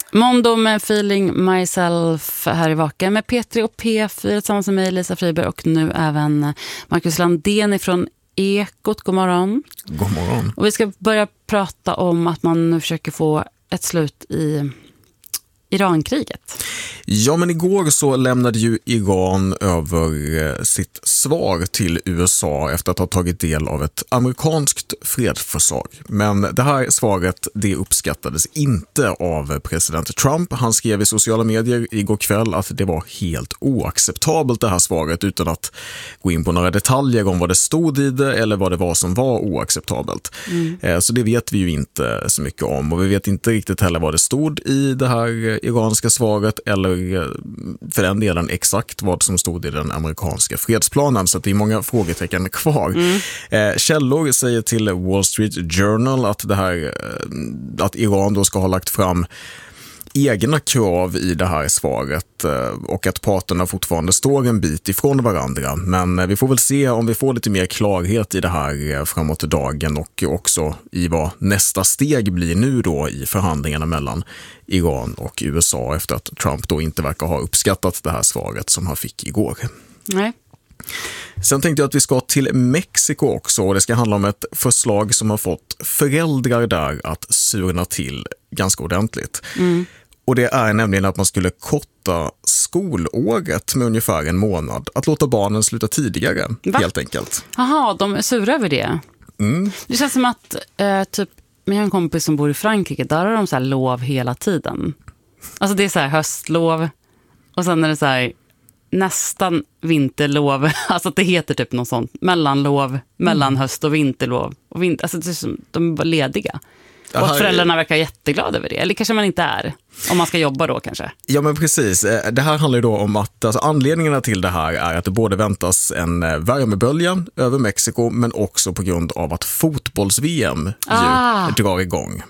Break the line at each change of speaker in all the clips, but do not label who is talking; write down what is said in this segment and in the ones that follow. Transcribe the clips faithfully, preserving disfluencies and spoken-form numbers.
Måndag med Feeling Myself här i Vaken med Petri och P fyra tillsammans med mig, Lisa Friberg, och nu även Marcus Landén från Ekot. God morgon.
God morgon.
Och vi ska börja prata om att man nu försöker få ett slut i Irankriget.
Ja, men igår så lämnade ju Iran över sitt svar till U S A efter att ha tagit del av ett amerikanskt fredsförslag. Men det här svaret, det uppskattades inte av president Trump. Han skrev i sociala medier igår kväll att det var helt oacceptabelt det här svaret, utan att gå in på några detaljer om vad det stod i det eller vad det var som var oacceptabelt. Mm. Så det vet vi ju inte så mycket om, och vi vet inte riktigt heller vad det stod i det här iranska svaret eller för den delen exakt vad som stod i den amerikanska fredsplanen, så att det är många frågetecken kvar. Mm. Eh, källor säger till Wall Street Journal att det här att Iran då ska ha lagt fram egna krav i det här svaret och att parterna fortfarande står en bit ifrån varandra. Men vi får väl se om vi får lite mer klarhet i det här framåt dagen och också i vad nästa steg blir nu då i förhandlingarna mellan Iran och U S A efter att Trump då inte verkar ha uppskattat det här svaret som han fick igår.
Nej.
Sen tänkte jag att vi ska till Mexiko också, och det ska handla om ett förslag som har fått föräldrar där att surna till ganska ordentligt. Mm. Och det är nämligen att man skulle korta skolåret med ungefär en månad. Att låta barnen sluta tidigare, Va? helt enkelt.
Jaha, de är sura över det. Mm. Det känns som att eh, typ, jag har en kompis som bor i Frankrike, där har de så här lov hela tiden. Alltså det är så här höstlov, och sen är det så här nästan vinterlov, alltså att det heter typ något sånt, mellanlov, mellan höst och vinterlov, och vinter, alltså det är som, de är bara lediga. Och att föräldrarna verkar jätteglada över det. Eller kanske man inte är, om man ska jobba då kanske.
Ja, men precis. Det här handlar ju då om att alltså, anledningarna till det här är att det både väntas en värmebölja över Mexiko, men också på grund av att fotbolls-V M ah. ju drar igång.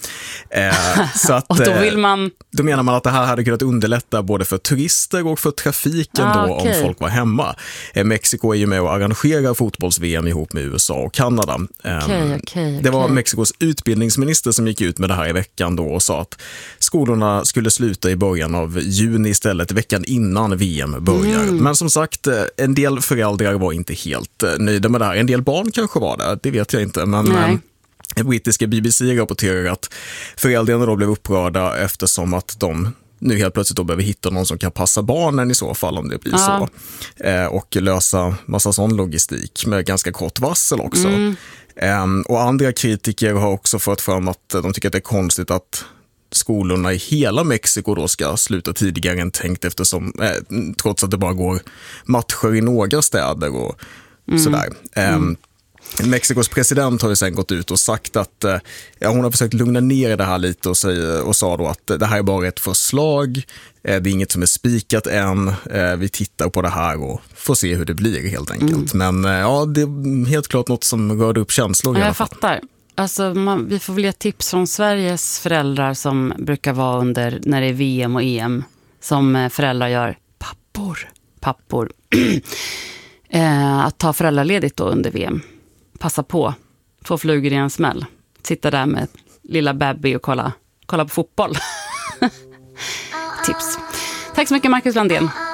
Eh, så att,
och då vill man...
Då menar man att det här hade kunnat underlätta både för turister och för trafiken ah, då okay. om folk var hemma. Eh, Mexiko är ju med och arrangerar fotbolls-V M ihop med U S A och Kanada. Eh,
okay, okay,
det var
okay.
Mexikos utbildningsminister som gick ut med det här i veckan då och sa att skolorna skulle sluta i början av juni istället, veckan innan V M börjar. Mm. Men som sagt, en del föräldrar var inte helt nöjda med det här. En del barn kanske var det, det vet jag inte, men...
Nej.
Brittiska B B C rapporterar att föräldrarna då blev upprörda eftersom att de nu helt plötsligt då behöver hitta någon som kan passa barnen i så fall om det blir ja. så. Eh, och lösa massa sån logistik med ganska kort varsel också. Mm. Eh, och andra kritiker har också fört fram att de tycker att det är konstigt att skolorna i hela Mexiko då ska sluta tidigare än tänkt, eftersom eh, trots att det bara går matcher i några städer och mm. sådär. Eh, mm. Mexikos president har ju sen gått ut och sagt att ja, hon har försökt lugna ner det här lite och, säga, och sa då att det här är bara ett förslag, det är inget som är spikat än, vi tittar på det här och får se hur det blir helt enkelt. Mm. Men ja, det är helt klart något som rörde upp känslor.
Ja, jag fattar. Alltså, man, vi får väl ge tips från Sveriges föräldrar som brukar vara under när det är V M och E M som föräldrar gör. Pappor. Pappor. eh, att ta föräldraledigt då under V M. Passa på, två flugor i en smäll. Sitta där med lilla baby och kolla, kolla på fotboll. Tips. Tack så mycket, Marcus Landén.